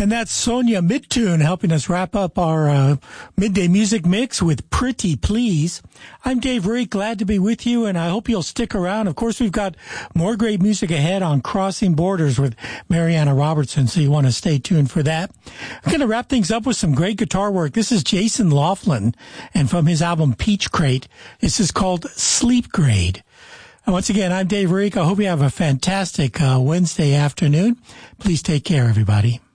And that's Sonia Midtune helping us wrap up our midday music mix with Pretty Please. I'm Dave Reek, glad to be with you, and I hope you'll stick around. Of course, we've got more great music ahead on Crossing Borders with Mariana Robertson, so you want to stay tuned for that. I'm going to wrap things up with some great guitar work. This is Jason Laughlin, and from his album Peach Crate, this is called Sleep Grade. And once again, I'm Dave Reek. I hope you have a fantastic Wednesday afternoon. Please take care, everybody.